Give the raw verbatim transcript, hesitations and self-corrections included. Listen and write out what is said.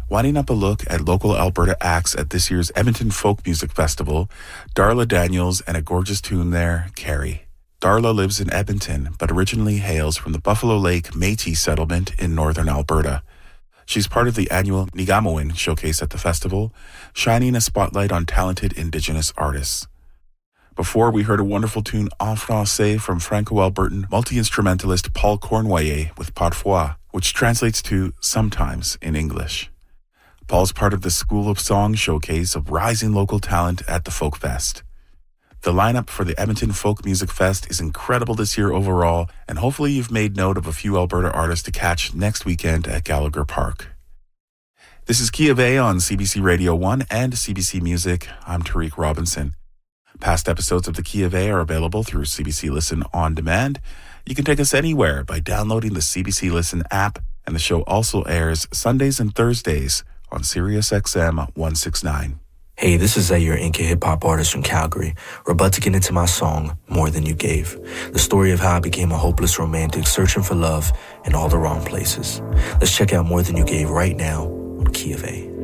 Winding up a look at local Alberta acts at this year's Edmonton Folk Music Festival, Darla Daniels and a gorgeous tune there, Carrie. Darla lives in Edmonton, but originally hails from the Buffalo Lake Métis settlement in northern Alberta. She's part of the annual Nigamowin showcase at the festival, shining a spotlight on talented Indigenous artists. Before, we heard a wonderful tune en français from Franco-Albertan multi-instrumentalist Paul Cornouaille with Parfois, which translates to sometimes in English. Paul's part of the School of Song showcase of rising local talent at the Folk Fest. The lineup for the Edmonton Folk Music Fest is incredible this year overall, and hopefully you've made note of a few Alberta artists to catch next weekend at Gallagher Park. This is Key of A on C B C Radio one and C B C Music. I'm Tariq Robinson. Past episodes of the Key of A are available through C B C Listen On Demand. You can take us anywhere by downloading the C B C Listen app, and the show also airs Sundays and Thursdays on Sirius X M one sixty-nine. Hey, this is Zaire Inca, hip-hop artist from Calgary. We're about to get into my song, More Than You Gave. The story of how I became a hopeless romantic searching for love in all the wrong places. Let's check out More Than You Gave right now on Key of A.